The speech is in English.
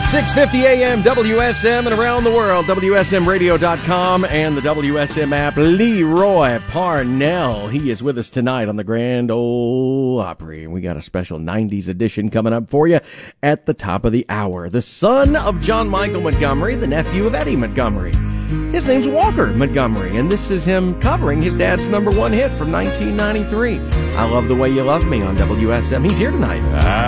6:50 a.m. WSM and around the world, WSMradio.com and the WSM app. Leroy Parnell, he is with us tonight on the Grand Ole Opry. We got a special 90s edition coming up for you at the top of the hour. The son of John Michael Montgomery, the nephew of Eddie Montgomery. His name's Walker Montgomery, and this is him covering his dad's #1 hit from 1993. I Love the Way You Love Me on WSM. He's here tonight.